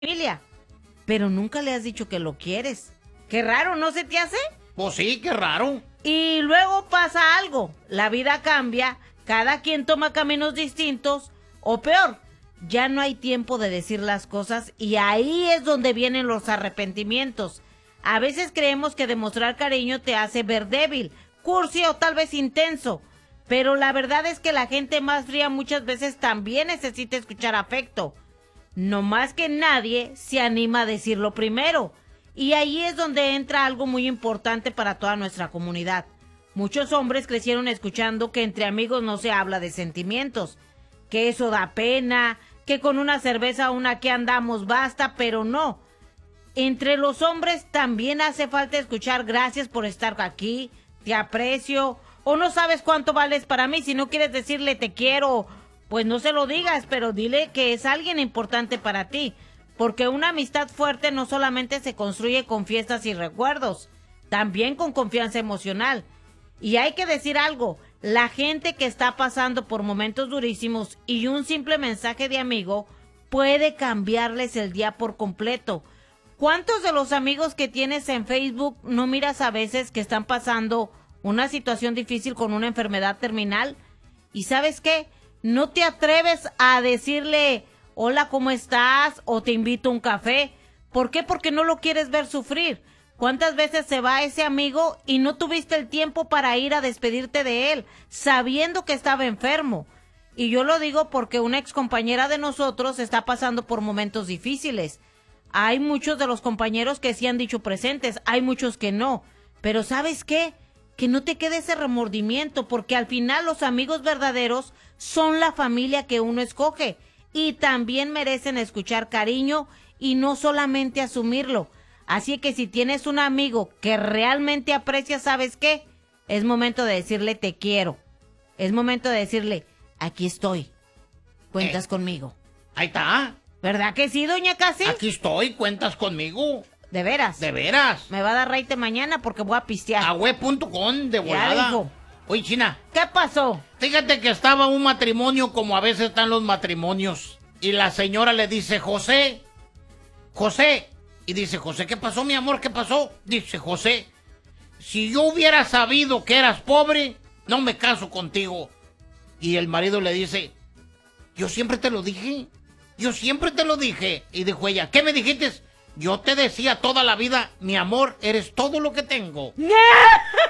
familia, pero nunca le has dicho que lo quieres. Qué raro, ¿no se te hace? Pues sí, qué raro. Y luego pasa algo, la vida cambia, cada quien toma caminos distintos, o peor, ya no hay tiempo de decir las cosas y ahí es donde vienen los arrepentimientos. A veces creemos que demostrar cariño te hace ver débil, cursi o tal vez intenso, pero la verdad es que la gente más fría muchas veces también necesita escuchar afecto. No más que nadie se anima a decirlo primero. Y ahí es donde entra algo muy importante para toda nuestra comunidad. Muchos hombres crecieron escuchando que entre amigos no se habla de sentimientos, que eso da pena, que con una cerveza o una que andamos basta, pero no. Entre los hombres también hace falta escuchar gracias por estar aquí, te aprecio, o no sabes cuánto vales para mí. Si no quieres decirle te quiero, pues no se lo digas, pero dile que es alguien importante para ti. Porque una amistad fuerte no solamente se construye con fiestas y recuerdos, también con confianza emocional. Y hay que decir algo, la gente que está pasando por momentos durísimos y un simple mensaje de amigo puede cambiarles el día por completo. ¿Cuántos de los amigos que tienes en Facebook no miras a veces que están pasando una situación difícil con una enfermedad terminal? ¿Y sabes qué? No te atreves a decirle hola, ¿cómo estás? O te invito a un café. ¿Por qué? Porque no lo quieres ver sufrir. ¿Cuántas veces se va ese amigo y no tuviste el tiempo para ir a despedirte de él, sabiendo que estaba enfermo? Y yo lo digo porque una excompañera de nosotros está pasando por momentos difíciles. Hay muchos de los compañeros que sí han dicho presentes, hay muchos que no. Pero ¿sabes qué? Que no te quede ese remordimiento, porque al final los amigos verdaderos son la familia que uno escoge. Y también merecen escuchar cariño y no solamente asumirlo. Así que si tienes un amigo que realmente aprecias, ¿sabes qué? Es momento de decirle te quiero. Es momento de decirle, aquí estoy. Cuentas conmigo. Ahí está. ¿Verdad que sí, doña Casi? Aquí estoy, cuentas conmigo. ¿De veras? ¿De veras? Me va a dar raite mañana porque voy a pistear. A web.com de volada. Ya dijo. Oye, China. ¿Qué pasó? Fíjate que estaba un matrimonio como a veces están los matrimonios. Y la señora le dice, José. Y dice, José, ¿qué pasó, mi amor? ¿Qué pasó? Dice, José, si yo hubiera sabido que eras pobre, no me caso contigo. Y el marido le dice, yo siempre te lo dije. Y dijo ella, ¿qué me dijiste? Yo te decía toda la vida, mi amor, eres todo lo que tengo.